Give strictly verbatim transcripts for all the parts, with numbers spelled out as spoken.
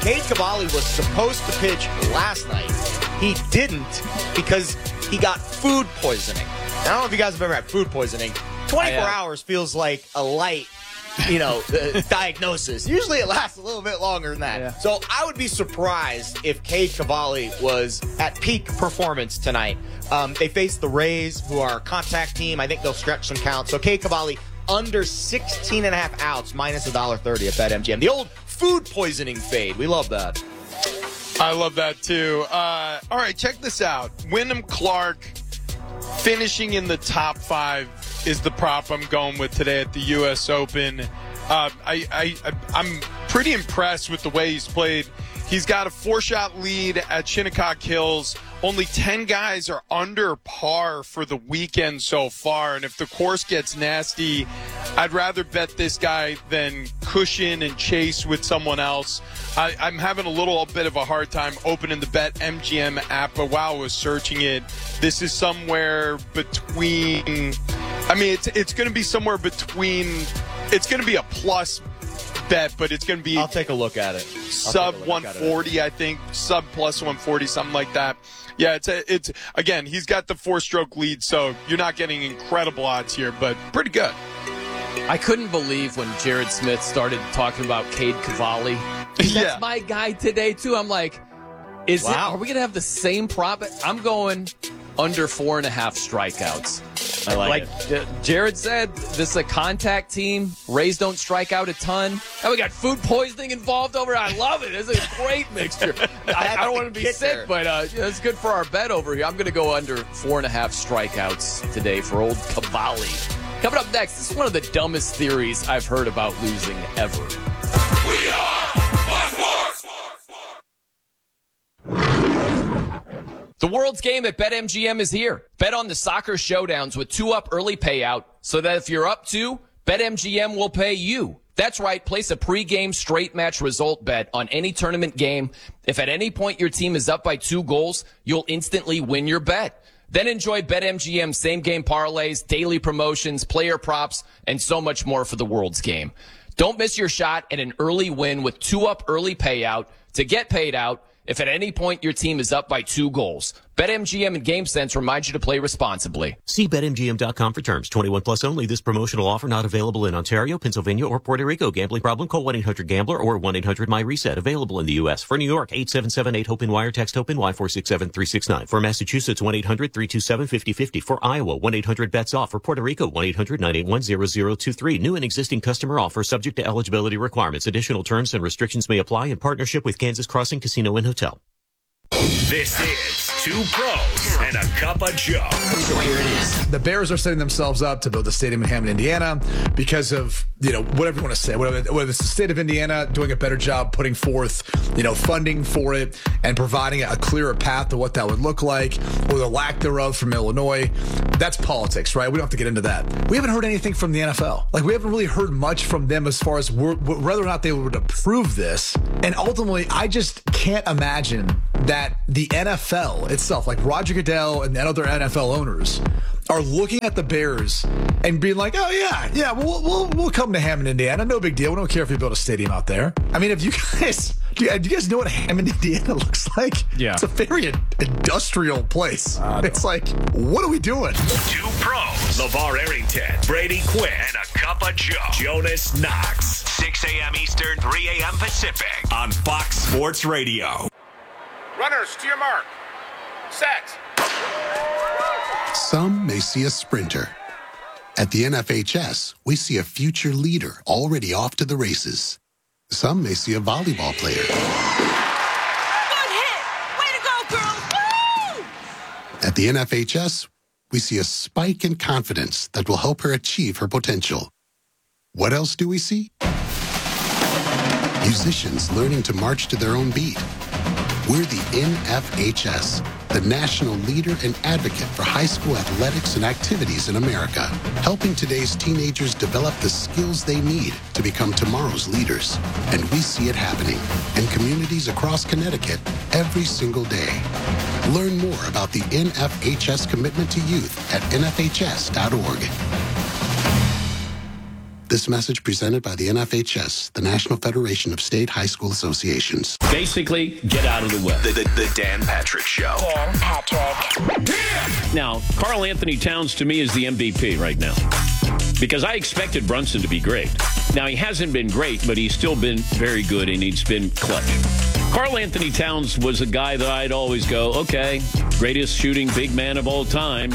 Cade Cavalli was supposed to pitch last night. He didn't because he got food poisoning. I don't know if you guys have ever had food poisoning. twenty-four hours feels like a light, you know, uh, diagnosis. Usually it lasts a little bit longer than that. Yeah. So I would be surprised if Cade Cavalli was at peak performance tonight. Um, they face the Rays, who are a contact team. I think they'll stretch some counts. So Cade Cavalli under sixteen and a half outs, minus one dollar thirty at BetMGM. The old food poisoning fade. We love that. I love that, too. Uh, all right, check this out. Wyndham Clark finishing in the top five is the prop I'm going with today at the U S Open. Uh, I, I, I'm pretty impressed with the way he's played. He's got a four-shot lead at Shinnecock Hills. Only ten guys are under par for the weekend so far. And if the course gets nasty, I'd rather bet this guy than cushion and chase with someone else. I, I'm having a little bit of a hard time opening the BetMGM app, but while I was searching it, this is somewhere between, I mean, it's, it's going to be somewhere between, it's going to be a plus bet, but it's going to be I'll take a look at it. Sub one forty, I think, sub plus one forty, something like that. Yeah, it's a, it's again, he's got the four-stroke lead, so you're not getting incredible odds here, but pretty good. I couldn't believe when Jared Smith started talking about Cade Cavalli. That's yeah. my guy today too. I'm like, is wow. it? Are we gonna have the same prop? I'm going under four and a half strikeouts. I like, like it. J- Jared said, this is a contact team. Rays don't strike out a ton. And we got food poisoning involved over. I love it. It's a great mixture. I, I don't want to be sick, there. but uh, it's good for our bet over here. I'm going to go under four and a half strikeouts today for old Cavalli. Coming up next, this is one of the dumbest theories I've heard about losing ever. We are Fox Sports. The world's game at BetMGM is here. Bet on the soccer showdowns with two-up early payout so that if you're up two, BetMGM will pay you. That's right. Place a pregame straight match result bet on any tournament game. If at any point your team is up by two goals, you'll instantly win your bet. Then enjoy BetMGM same-game parlays, daily promotions, player props, and so much more for the world's game. Don't miss your shot at an early win with two-up early payout to get paid out if at any point your team is up by two goals. BetMGM and GameSense remind you to play responsibly. See Bet M G M dot com for terms. twenty-one plus only. This promotional offer not available in Ontario, Pennsylvania, or Puerto Rico. Gambling problem? Call one eight hundred gambler or one eight hundred my reset. Available in the U S. For New York, eight seven seven eight hope in wire. Text HOPE in Y four six seven three six nine. For Massachusetts, one eight hundred three two seven five zero five zero. For Iowa, one eight hundred bets off. For Puerto Rico, one eight hundred nine eight one zero zero two three. New and existing customer offer subject to eligibility requirements. Additional terms and restrictions may apply in partnership with Kansas Crossing Casino and Hotel. This is Two Pros and a Cup of Joe. So here it is. The Bears are setting themselves up to build a stadium in Hammond, Indiana, because of, you know, whatever you want to say. Whether, whether it's the state of Indiana doing a better job putting forth, you know, funding for it and providing a clearer path to what that would look like, or the lack thereof from Illinois. That's politics, right? We don't have to get into that. We haven't heard anything from the N F L. Like, we haven't really heard much from them as far as whether or not they would approve this. And ultimately, I just can't imagine that the N F L itself, like Roger Goodell and other N F L owners, are looking at the Bears and being like, oh, yeah, yeah, we'll, we'll, we'll come to Hammond, Indiana. No big deal. We don't care if you build a stadium out there. I mean, if you guys, do you, do you guys know what Hammond, Indiana looks like? Yeah. It's a very industrial place. Uh, it's like, what are we doing? Two Pros, LeVar Arrington, Brady Quinn, and a Cup of Joe, Jonas Knox. six a.m. Eastern, three a.m. Pacific on Fox Sports Radio. Runners, to your mark. Set. Some may see a sprinter. At the N F H S, we see a future leader already off to the races. Some may see a volleyball player. Good hit! Way to go, girls! Woo! At the N F H S, we see a spike in confidence that will help her achieve her potential. What else do we see? Musicians learning to march to their own beat. We're the N F H S, the national leader and advocate for high school athletics and activities in America, helping today's teenagers develop the skills they need to become tomorrow's leaders. And we see it happening in communities across Connecticut every single day. Learn more about the N F H S commitment to youth at N F H S dot org. This message presented by the N F H S, the National Federation of State High School Associations. Basically, get out of the way. The, the, the Dan Patrick Show. Dan Patrick. Now, Karl Anthony Towns to me is the M V P right now because I expected Brunson to be great. Now, he hasn't been great, but he's still been very good, and he's been clutch. Karl Anthony Towns was a guy that I'd always go, okay, greatest shooting big man of all time.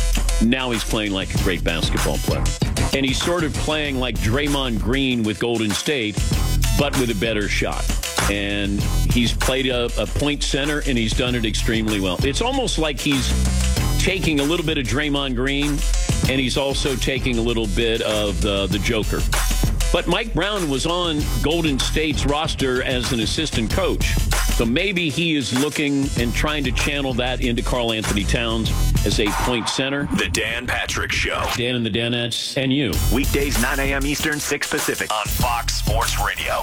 Now he's playing like a great basketball player. And he's sort of playing like Draymond Green with Golden State, but with a better shot. And he's played a, a point center, and he's done it extremely well. It's almost like he's taking a little bit of Draymond Green, and he's also taking a little bit of the, the Joker. But Mike Brown was on Golden State's roster as an assistant coach. So maybe he is looking and trying to channel that into Karl Anthony Towns as a point center. The Dan Patrick Show. Dan and the Danettes and you. Weekdays, nine a.m. Eastern, six Pacific on Fox Sports Radio.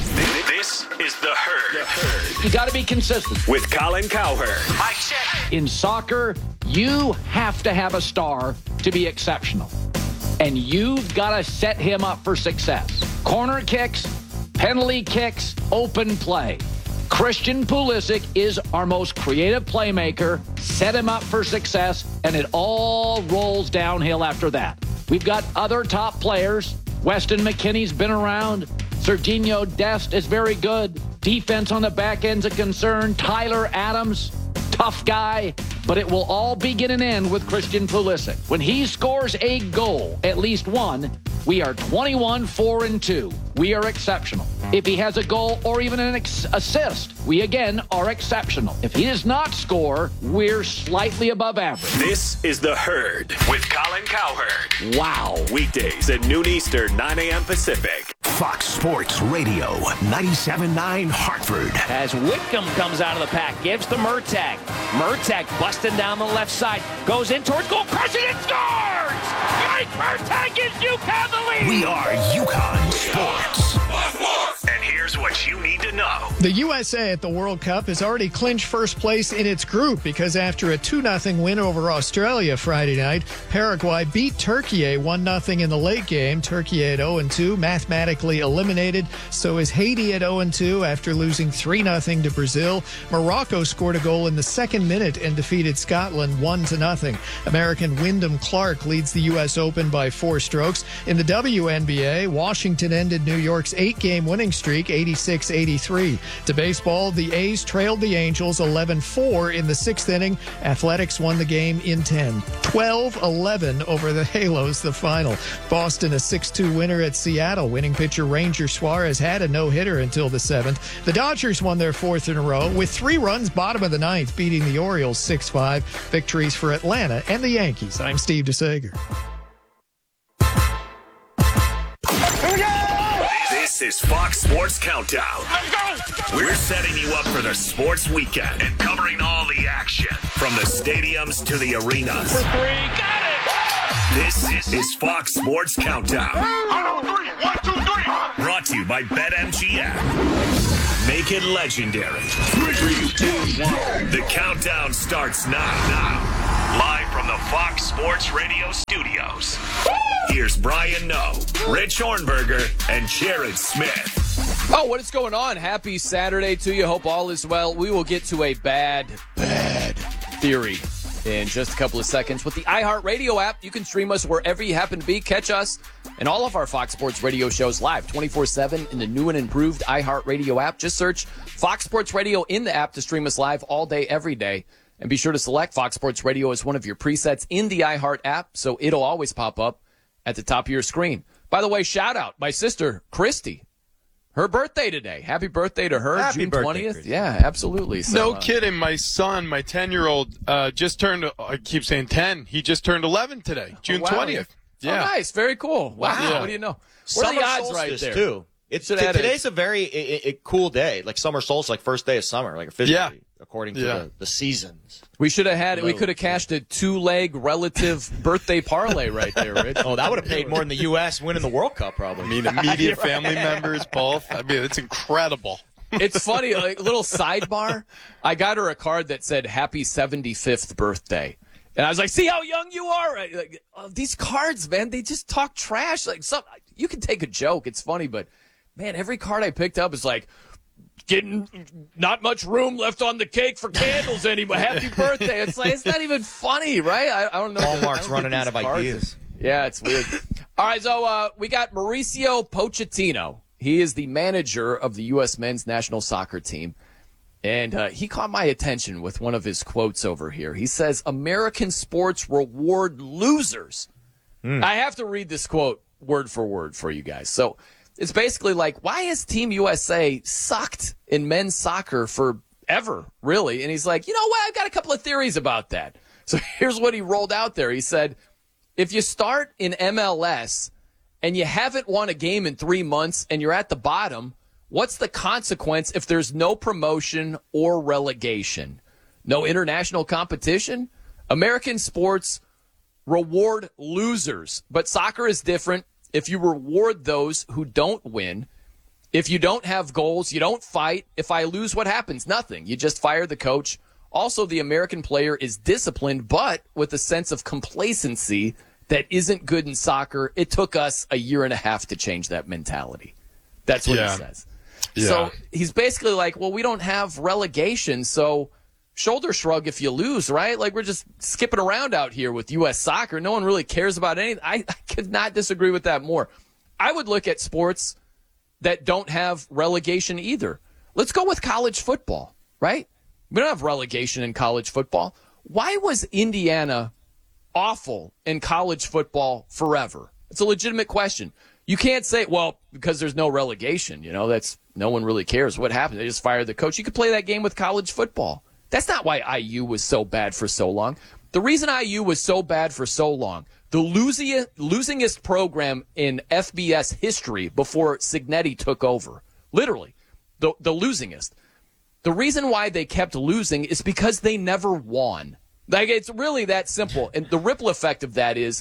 This is The Herd. The Herd. You got to be consistent. With Colin Cowherd. I check. In soccer, you have to have a star to be exceptional. And you've got to set him up for success. Corner kicks, penalty kicks, open play. Christian Pulisic is our most creative playmaker. Set him up for success, and it all rolls downhill after that. We've got other top players. Weston McKennie's been around. Serginho Dest is very good. Defense on the back end's a concern. Tyler Adams, tough guy. But it will all begin and end with Christian Pulisic. When he scores a goal, at least one, we are twenty-one, four, and two. We are exceptional. If he has a goal or even an ex- assist, we again are exceptional. If he does not score, we're slightly above average. This is The Herd with Colin Cowherd. Wow. Weekdays at noon Eastern, nine a.m. Pacific. Fox Sports Radio, ninety-seven point nine Hartford. As Whitcomb comes out of the pack, gives to Murtagh. Murtagh busting down the left side, goes in towards goal, crushes and scores! Mike Murtagh gives UConn the lead! We are UConn Sports. And here's what you need to know. The U S A at the World Cup has already clinched first place in its group because after a two nothing win over Australia Friday night, Paraguay beat Turkey one nothing in the late game. Turkey at oh and two, mathematically eliminated. So is Haiti at oh and two after losing three nothing to Brazil. Morocco scored a goal in the second minute and defeated Scotland one to nothing. American Wyndham Clark leads the U S Open by four strokes. In the W N B A, Washington ended New York's eight-game winning streak, eighty-six eighty-three. To baseball, the A's trailed the Angels eleven four in the sixth inning. Athletics won the game in ten. twelve eleven over the Halos, the final. Boston a six two winner at Seattle. Winning pitcher Ranger Suarez had a no-hitter until the seventh. The Dodgers won their fourth in a row with three runs bottom of the ninth, beating the Orioles six five. Victories for Atlanta and the Yankees. I'm Steve DeSager. This is Fox Sports Countdown. We're setting you up for the sports weekend and covering all the action from the stadiums to the arenas. For three, got it! This is, is Fox Sports Countdown. One, two, three. Brought to you by BetMGM. Make it legendary. Three, two, one. The countdown starts now. Now. Live from the Fox Sports Radio studios. Here's Brian Noe, Rich Hornberger, and Jared Smith. Oh, what is going on? Happy Saturday to you. Hope all is well. We will get to a bad, bad theory in just a couple of seconds. With the iHeartRadio app, you can stream us wherever you happen to be. Catch us and all of our Fox Sports Radio shows live twenty-four seven in the new and improved iHeartRadio app. Just search Fox Sports Radio in the app to stream us live all day, every day. And be sure to select Fox Sports Radio as one of your presets in the iHeart app, so it'll always pop up at the top of your screen. By the way, shout out my sister, Christy. Her birthday today. Happy birthday to her, Happy June birthday, twentieth. Christy. Yeah, absolutely. So, No uh, kidding. My son, my ten-year-old, uh, just turned, I keep saying ten, he just turned eleven today, June oh, wow. twentieth. Yeah. Oh, nice. Very cool. Wow. Yeah. What do you know? What Summer are the odds right solstice, there? too. It's Should t- add a- today's a very a, a cool day, like summer solstice, like first day of summer, like officially, Yeah. according to Yeah. the, the seasons. We should have had, we Hello. could have cashed a two-leg relative birthday parlay right there, Rich. Oh, that would have paid more than the U S winning the World Cup, probably. I mean, immediate family members, both. I mean, it's incredible. It's funny, like little sidebar. I got her a card that said "Happy seventy-fifth birthday," And I was like, see how young you are? Like, oh, these cards, man, they just talk trash. Like, some, you can take a joke. It's funny, but, man, every card I picked up is like, getting not much room left on the cake for candles anymore. Happy birthday. It's like, it's not even funny, right? I, I don't know. Hallmark's running out of ideas. Are. Yeah, it's weird. All right, so uh, we got Mauricio Pochettino. He is the manager of the U S men's national soccer team. And uh, he caught my attention with one of his quotes over here. He says, American sports reward losers. Mm. I have to read this quote word for word for you guys. So it's basically like, why has Team U S A sucked in men's soccer forever, really? And he's like, you know what? I've got a couple of theories about that. So here's what he rolled out there. He said, if you start in M L S and you haven't won a game in three months and you're at the bottom, what's the consequence if there's no promotion or relegation? No international competition? American sports reward losers, but soccer is different. If you reward those who don't win, if you don't have goals, you don't fight. If I lose, what happens? Nothing. You just fire the coach. Also, the American player is disciplined, but with a sense of complacency that isn't good in soccer. It took us a year and a half to change that mentality. That's what yeah. he says. Yeah. So he's basically like, well, we don't have relegation, so shoulder shrug if you lose, right? Like, we're just skipping around out here with U S soccer. No one really cares about anything. I, I could not disagree with that more. I would look at sports that don't have relegation either. Let's go with college football, right? We don't have relegation in college football. Why was Indiana awful in college football forever? It's a legitimate question. You can't say, well, because there's no relegation, you know, that's no one really cares what happened. They just fired the coach. You could play that game with college football. That's not why I U was so bad for so long. The reason I U was so bad for so long, the losing, losingest program in F B S history before Cignetti took over, literally, the, the losingest. The reason why they kept losing is because they never won. Like, it's really that simple. And the ripple effect of that is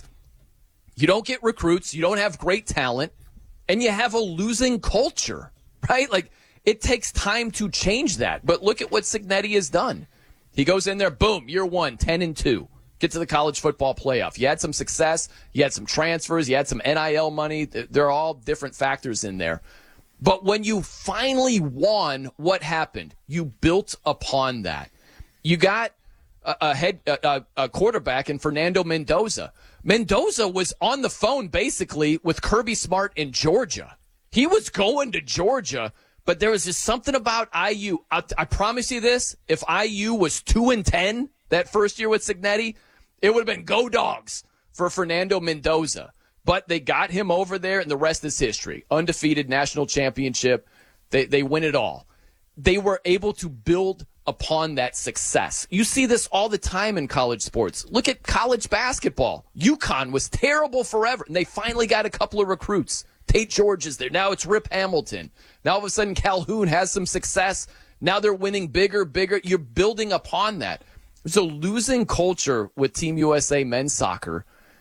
you don't get recruits, you don't have great talent, and you have a losing culture, right? Like, it takes time to change that. But look at what Cignetti has done. He goes in there, boom, year one, ten and two. Get to the college football playoff. You had some success. You had some transfers. You had some N I L money. There are all different factors in there. But when you finally won, what happened? You built upon that. You got a, a head a, a quarterback in Fernando Mendoza. Mendoza was on the phone basically with Kirby Smart in Georgia. He was going to Georgia, but there was just something about I U. I, I promise you this: if I U was two and ten that first year with Cignetti, it would have been go dogs for Fernando Mendoza. But they got him over there, and the rest is history. Undefeated national championship. They they win it all. They were able to build upon that success. You see this all the time in college sports. Look at college basketball. UConn was terrible forever, and they finally got a couple of recruits. Tate George is there. Now it's Rip Hamilton. Now all of a sudden Calhoun has some success. Now they're winning bigger, bigger. You're building upon that. There's a losing culture with Team U S A men's soccer.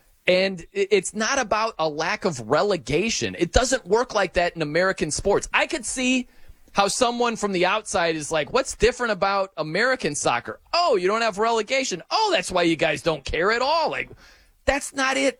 And it's not about a lack of relegation. It doesn't work like that in American sports. I could see how someone from the outside is like, what's different about American soccer? Oh, you don't have relegation. Oh, that's why you guys don't care at all. Like, that's not it.